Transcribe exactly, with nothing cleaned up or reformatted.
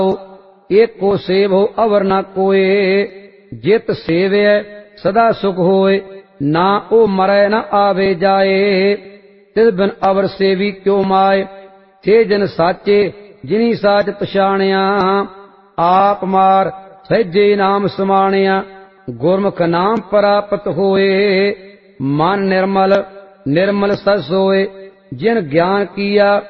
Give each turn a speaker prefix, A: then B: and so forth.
A: एको save हो अवर न कोय, जित सेवै सदा सुख होय, ना ओ मरै न आवे जाए। तिस बिन अवर सेवी क्यों माय, थे जन साचे जिनी साच पछाणिया। आप मार सहजे नाम समाणिया, गुरमुख नाम प्राप्त होए। मन निर्मल निर्मल सस होए, जिन ज्ञान किया